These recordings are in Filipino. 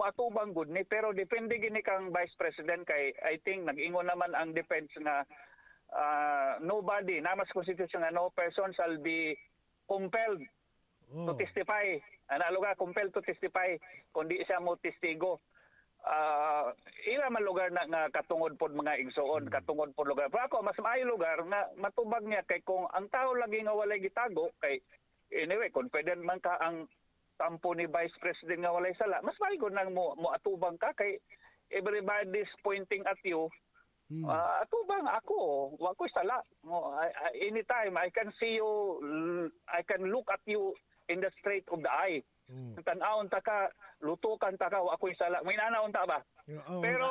atubang good ni, pero depende gini kang Vice President kay I think nag-ingon naman ang defense nga nobody, namas constitution nga no person shall be compelled to testify. Lugar, compelled to testify kundi siya mo testigo. Ila man lugar na nga katungod pod mga igsoon, katungod pod lugar. Pero ako mas maayo lugar nga matubag niya kay kung ang tao lagi nga walay gitago kay anyway confident man ka ang tampo ni Vice President nga walay sala, mas maayo nang mo atubang ka kay everybody's pointing at you. Atubang ako, wa ko sala. Anytime I can see you, I can look at you in the straight of the eye. Tan-aon ta ka, lutukan ta ka, wa ko sala. May nanaon ta ba? Pero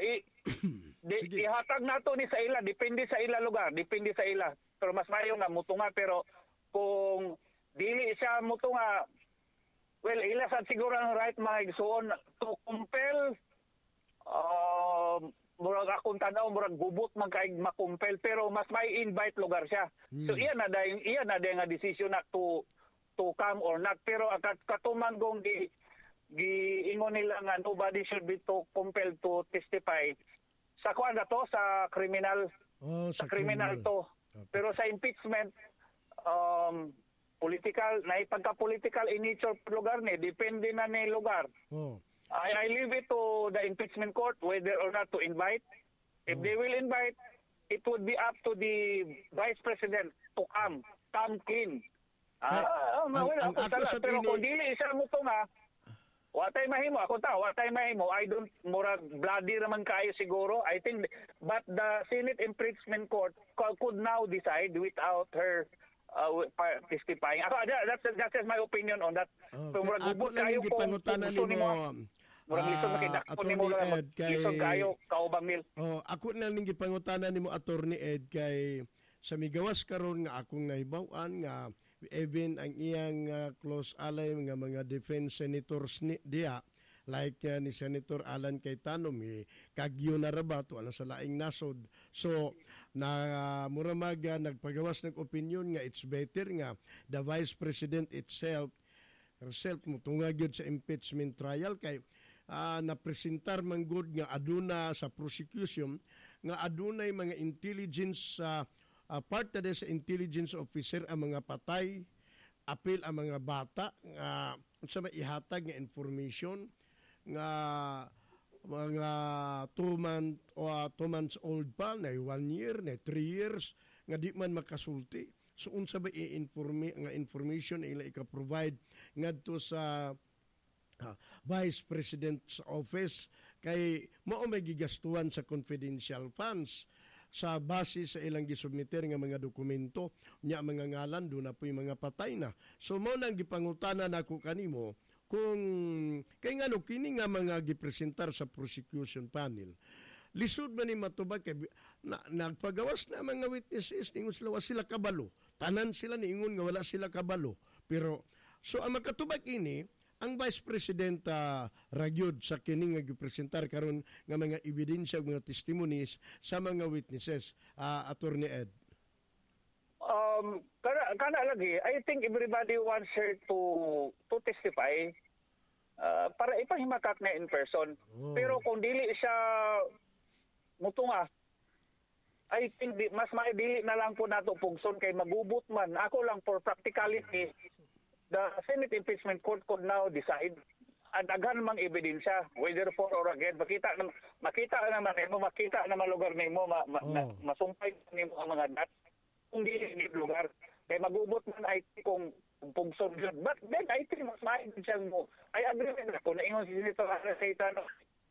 ihatag nato ni sa ila, depende sa ila lugar, depende sa ila. Pero mas maayo nga mutunga, pero kung dili siya mutunga, well, ila sa siguro ang right mga igsoon to compel murag akong tanaw murag gubot man kay makumpel, pero mas may invite lugar siya. So iyan na day nga decision na to come or not, pero katuman gong giingon nila nga nobody should be to compelled to testify sa kuan na to sa criminal sa criminal to. Okay. Pero sa impeachment political na pagka-political in nature lugar ni, depende na ni lugar. I leave it to the impeachment court whether or not to invite. If they will invite, it would be up to the Vice President to come clean. Pero kung dili isa mo to nga, watay mahimo, I don't, murag bloody naman kayo siguro. I think, but the Senate Impeachment Court could now decide without her testifying. That's just my opinion on that. So, murag gubot kayo kung gusto ni mo. Murag lisod makidakon ni mo lisod kayo, kaubang mil. Ako na ning gipangutanan nimo Attorney Ed kay sa migawas karon nga akong nahibaw-an nga even ang iyang close ally nga mga defense senators diya like ni Senator Alan Cayetano mi kagyo na rabato ana sa laing nasod. So na muramaga nagpagawas ng opinion nga it's better nga the Vice President herself mutunga gyud sa impeachment trial kay napresentar man gud nga aduna sa prosecution nga adunay mga intelligence part na sa intelligence officer ang mga patay, apil ang mga bata nga sa maihatag nga information nga mga 2 months old pa na 1 year na 3 years nga di man makasulti. So unsa ba nga information ila ika-provide ngadto sa Vice President's office kay mao may gigastuhan sa confidential funds sa base sa ilang gisubmiter nga mga dokumento nya mga ngalan do na po'y mga patay na. So mao nang gipangutana nako kanimo kung kay ngano kini nga mga gipresentar sa prosecution panel. Lisod man ni matubag kay nagpagawas na mga witnesses ningon sila kabalo. Tanan sila niingon nga wala sila kabalo. Pero so ang makatubag ini ang Vice President ragyod sa kini nga gipresentar karon nga mga ebidensya ug mga testimonies sa mga witnesses, Attorney Ed. Kana lagi, I think everybody wants her to testify para ipahimakat na in person. Pero kung dili siya mutunga, I think mas maidili na lang po nato pugson kay magubot man. Ako lang for practicality, the Senate Impeachment Court could now decide at daghan mang ebidensya whether for or against. Makita naman lugar nimo masumpay nimo ang mga dat kung dili lugar kay magubot man ay kung pugson gyud. But then I think mas maayos siya mo. I agree with ako na ingon si Senator Cayetano.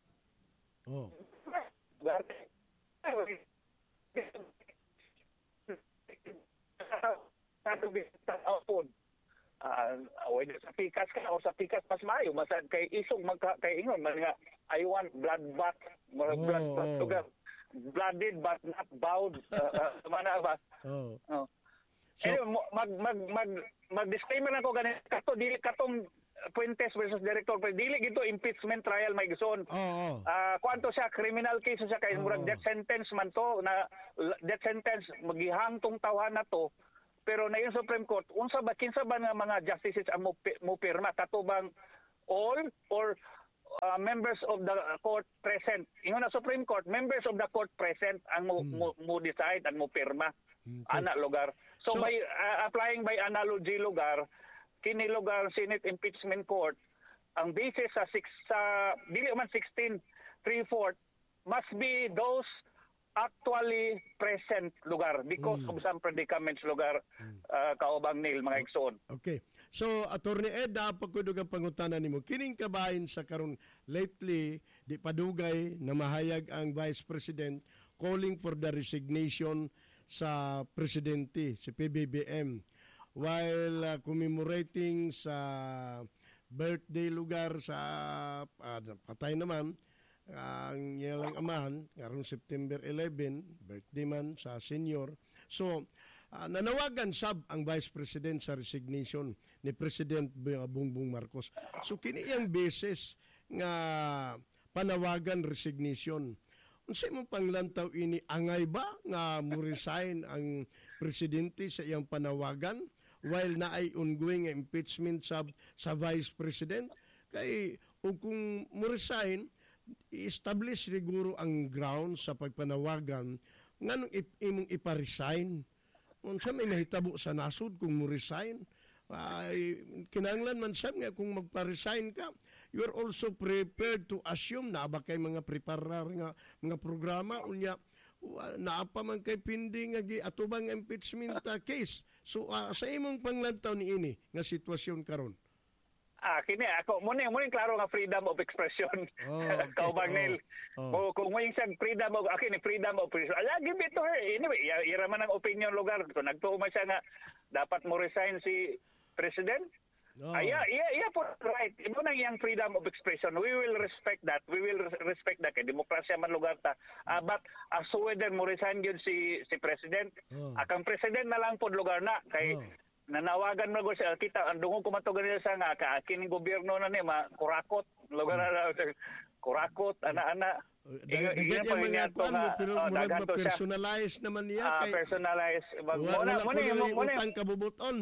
Whether sa pikas ka o sa pikas mas maayo masad kay isog kay ingon man nga I want blood bath sugar blooded but not bowed mana ba so mag disclaimer nako ganito kato dili katong Puentes versus Director pero dili gito impeachment trial may gison kwanto siya criminal case siya kay murag death sentence man to na death sentence magihang tong tawhan na to. Pero na yung Supreme Court, kinsa ba nga mga justices ang mo pirma katubang all or members of the court present. Ingon na Supreme Court, members of the court present ang mo decide ang mo pirma ana lugar. So by applying by analogy lugar, kini lugar Senate Impeachment Court ang basis sa dili man 16 3/4 must be those actually present lugar because of some predicaments lugar kaubang nil mga igsoon. Okay. So Attorney Ed, pagkudog ang pangutana nimo kining kabahin sa karon lately di padugay na mahayag ang Vice President calling for the resignation sa presidente si PBBM while commemorating sa birthday lugar sa patay naman ang ilang amahan karong September 11 birthday man sa senior. So nanawagan sab ang Vice President sa resignation ni President Bongbong Marcos. So kini iyang beses nga panawagan resignation. Unsa imong panglantaw ini, angay ba nga mo resign ang presidente sa iyang panawagan while naay ongoing impeachment sa Vice President? Kay kung mo resign, i-establish siguro ang ground sa pagpanawagan nganong imong ipa-resign. Unsa may mahitabo sa nasod kung mo resign? Kinahanglan man sab nga kung magpa-resign ka, you are also prepared to assume na ba kay mga preparar nga mga programa unya naa pa man kay pending nga atubang impeachment case. So sa imong panglantaw niini nga sitwasyon karon. Kini ako muna klaro nga freedom of expression. Okay. Kaubang nil. Kung may isang freedom of freedom of expression. Give it to her. Anyway, ira man ang opinion lugar. Kung nagtuo man siya nga dapat mo resign si president. Yeah, po right. Imo nang iyang freedom of expression. We will respect that. We will respect that. Kay demokrasya man lugar ta. But as whether mo resign yun si president, akang president na lang pod lugar na kay nanawagan mo sa kita ang dungog kumatugan nila sa nga kining gobyerno na ni kurakot lugar na kurakot ana-ana Dagat yung mga kuan mo, pero murag ma-personalize naman niya. Personalize. Wala po yung utang kabubuton.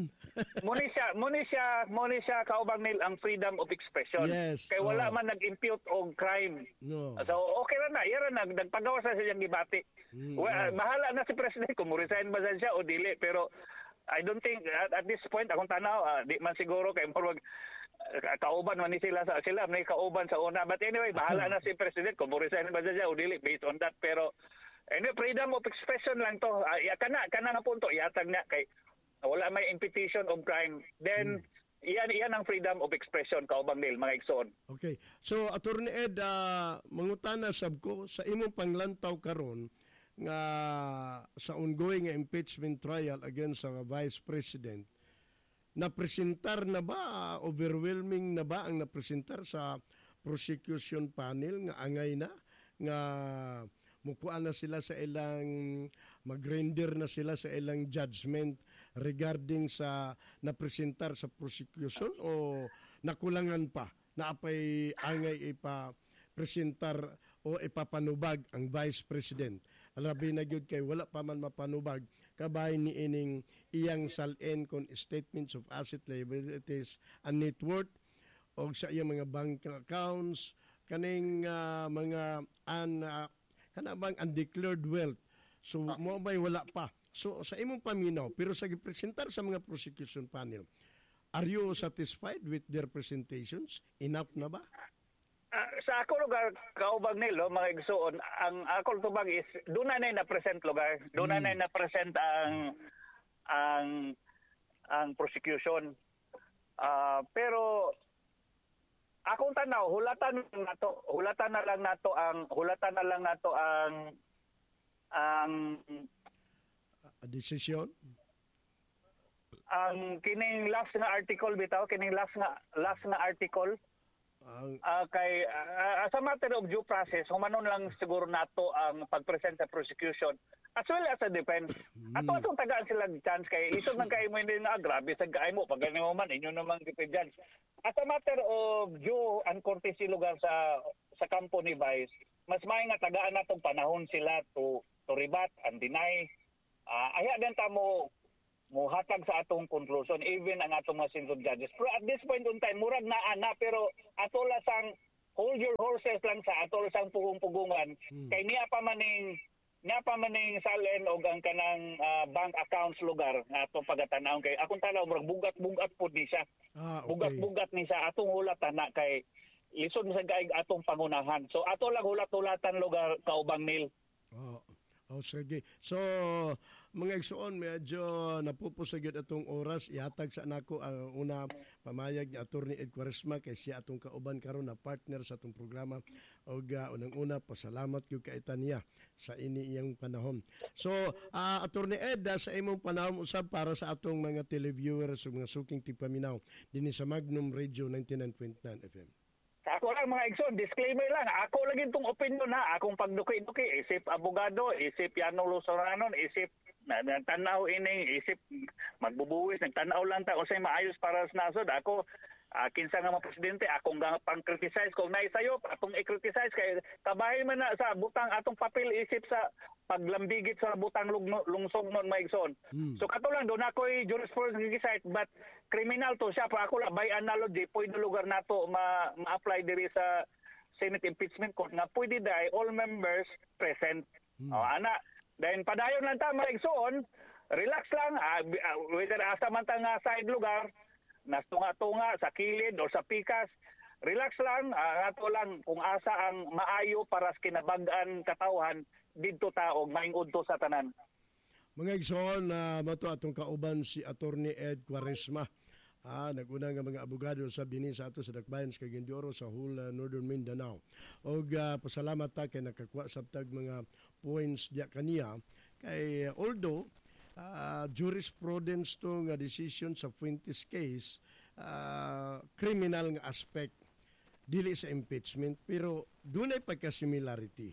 Muni siya kaubang nil ang freedom of expression. Yes. Kaya wala man nag-impute og crime. No. So okay ra na. Ira na. Nagpagawa sa siyang gibati. Bahala na si President kung resign ba siya o dili. Pero I don't think at this point akong tanaw di man siguro kay murag kauban man ni sila may kauban sa una, but anyway bahala na si President kung resign ba siya o dili based on that. Pero anyway, freedom of expression lang to. Kana nga punto yatag na kay wala may imputation of crime, then iyan ang freedom of expression kaubang nil mga igsoon. Okay, so Attorney Ed, mangutana sab ko sa imong panglantaw karon nga sa ongoing impeachment trial against sa Vice President, napresentar na ba, overwhelming na ba ang napresentar sa prosecution panel nga angay na nga mukuan na sila sa ilang mag-render na sila sa ilang judgment regarding sa napresentar sa prosecution, o nakulangan pa na apay angay ipa-presentar o ipapanubag ang Vice President? Alabi na gyud kay wala pa man mapanubag kabay ni ining iyang salin kon statements of asset, liabilities and net worth og sa iyang mga bank accounts kaning mga kana bang undeclared wealth. So mo bay wala pa. So sa imong paminaw pero sa gipresentar sa mga prosecution panel, are you satisfied with their presentations? Enough na ba? Sa ako lugar kaubang nilo mga igsoon, ang ako tubag is doon na present lugar, doon na present ang prosecution. Pero akong tanaw hulatan na lang nato ang decision. Ang kining last nga article bitaw, kining last nga article kay as a matter of due process, humanon lang siguro nato ang pag-present sa prosecution as well as a defense. Ato atong tagaan sila chance kay isod man kay mo hindi na grabe sa gaay mo pag ganimo man inyo namang defense. As a matter of due and courtesy lugar sa kampo ni Vice, mas may nga tagaan natong panahon sila to rebut and deny. Aya din ta mo hatag sa atong conclusion even ang atong mga sinod judges. Pero at this point in time murag naa na pero ato lasang hold your horses lang sa atol sang pugong-pugungan kay niya pa maning salen og ang kanang bank accounts lugar nga atong pagatan-aw kay akong tanaw murag bugat-bugat pud ni siya. Okay. Bugat-bugat ni siya atong hulatan na kay lisod sa gaig atong pangunahan. So ato lang hulat-hulatan lugar kaubang nil. Sige. So, mga igsoon, medyo napupusagyod atong oras. Ihatag sa nako ang una pamayag ni Atty. Ed Quaresma kay siya atong kauban karon na partner sa atong programa. O unang-una, pasalamat yung kaitan niya sa iyang panahon. So, Atty. Ed, sa imong panahon usab para sa atong mga televiewers o mga suking tipaminaw din sa Magnum Radio 99.9 FM. Sa ako lang mga igsoon, disclaimer lang, ako lagi itong opinion ha, akong pagduki-duki, isip abogado, isip yanong lusuranon, isip nagtanaw ining, isip magbubuwis, nagtanaw lang ta, o say maayos para sa nasod, ako, kinsa nga mga presidente, akong pang-criticize, kung naisayo, atong i-criticize, kay kabahin man na sa butang atong papel, isip sa paglambigit sa butang lungsong nun maigsoon. So kato lang, doon ako'y jurisprudence nag-cite, but criminal to siya, pa ako lang, by analogy, pwede lugar nato ma-apply diri sa Senate impeachment court nga pwede dahil all members present. Ana, dahil padayon lang ta maigsoon, relax lang, whether asa man ta nga side lugar, nastunga-tunga sa kilid o sa pikas, relax lang, ato lang kung asa ang maayo para sa kinabag-an katawhan didto ta og maingod to sa tanan. Mga igsoon, mato atong kauban si Atty. Ed Quaresma. Naguna nga mga abogado sa bini sa ato sa Dakbayan sa Cagayan sa whole Northern Mindanao. Og pasalamat ta kay nakakuha sabtag mga points diya kaniya kay although jurisprudence to nga decision sa Fuentes case criminal nga aspect dili sa impeachment pero dunay pagka-similarity.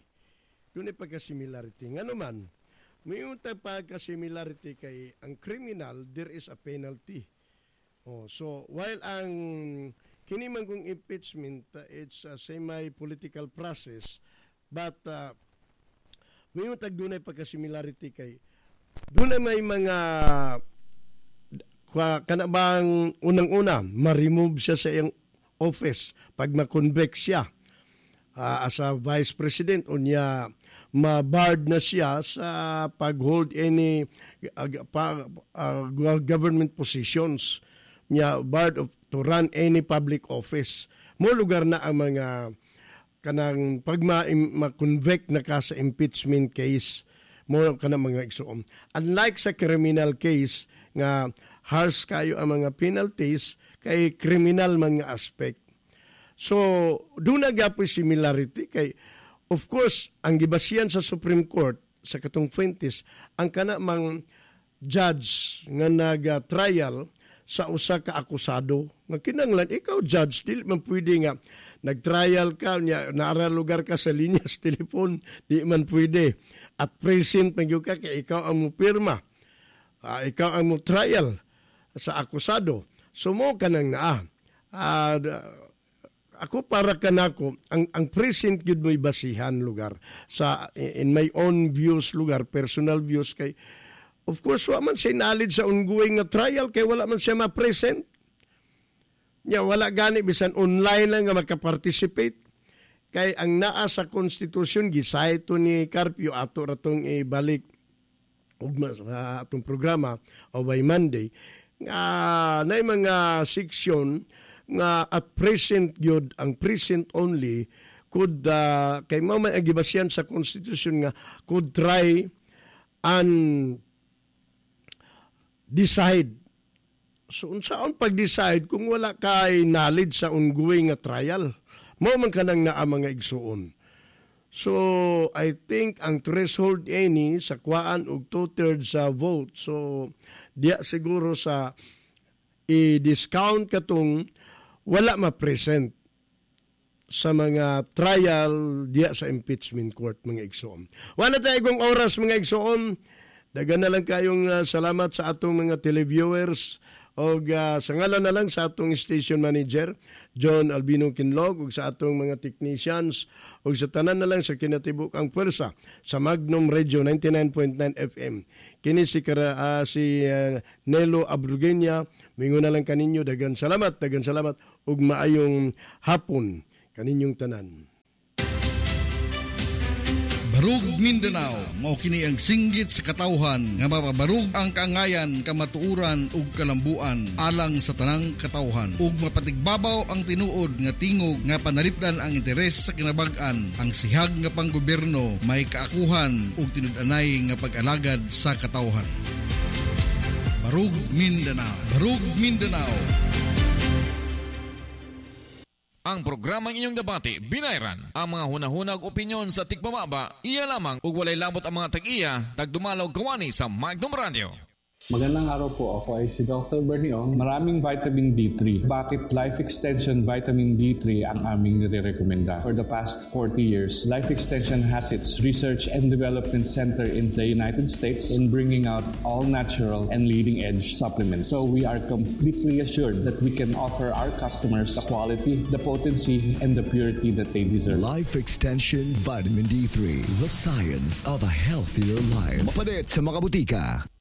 Ngano man may unta pagka-similarity kay ang criminal there is a penalty. So while ang kini man kung impeachment it's a semi-political process but may unta dunay pagka-similarity kay dunay may mga kanabang unang-una ma-remove siya sa iyang office pag ma-convict siya as a vice president unya ma-barred na siya sa pag-hold any government positions niya, barred to run any public office. Mo lugar na ang mga kanang pag ma-convict na ka sa impeachment case mo kanang mga igsoon. Unlike sa criminal case nga harsh kayo ang mga penalties kay criminal mga aspect. So, doon na gapoy similarity kay of course, ang gibasiyan sa Supreme Court sa katong Fuentes, ang kana mang judge nga nag-trial sa usa ka akusado. Nga kinanglan, ikaw judge, dili man pwede nga nag-trial ka, naara lugar ka sa linyas, telepon, di man pwede. At present man ka kay ikaw ang mo pirma. Ikaw ang mo trial sa akusado. So mo ka nang ako para kanako ang present gyud mo'y basihan lugar sa in my own views lugar personal views kay of course wa man siya knowledge sa ongoing nga trial kay wala man siya ma-present nya wala gani bisan online lang nga makaparticipate kay ang naa sa konstitusyon gisay to ni Carpio ato ratong ibalik ugma sa atong programa o by Monday na mga seksyon nga at present yun, ang present only could, kay maman ang gibasyan sa Constitution nga could try and decide. So, unsaon pag-decide kung wala kay knowledge sa ongoing nga trial? Maman ka nang naa mga igsuon. So, I think ang threshold any sa kwaan og 2/3 sa vote. So, diya siguro sa i-discount katong wala ma-present sa mga trial diya sa impeachment court mga igsoon. Wala tayo kong oras mga igsoon. Dagan na lang kayong salamat sa atong mga televiewers o sa ngalan na lang sa atong station manager John Albino Kinlog ug sa atong mga technicians ug sa tanan na lang sa kinatibukang pwersa sa Magnum Radio 99.9 FM. Kini si Nelo Abrugenia. Mingon na lang kaninyo dagan salamat ug maayong hapon kaninyong tanan. Barug Mindanao, mao kini ang singgit sa katawhan nga mapabarug ang kaangayan, kamatuuran ug kalambuan alang sa tanang katawhan ug mapatigbabaw ang tinuod nga tingog nga panalipdan ang interes sa kinabag-an. Ang sihag nga panggobyerno may kaakuhan ug tinud-anay nga pag-alagad sa katawhan. Barug Mindanao, Barug Mindanao. Ang programang inyong debate, binayran. Ang mga hunahunag opinyon sa tigpamaba, iya lamang ug walay lamot ang mga tag-iya, tagdumalaw gawani sa Magnum Radio. Magandang araw po. Ako ay si Dr. Bernie Ong. Maraming vitamin D3. Bakit Life Extension Vitamin D3 ang aming nire-recommenda? For the past 40 years, Life Extension has its research and development center in the United States in bringing out all natural and leading-edge supplements. So we are completely assured that we can offer our customers the quality, the potency, and the purity that they deserve. Life Extension Vitamin D3, the science of a healthier life. Mapalit sa mga butika.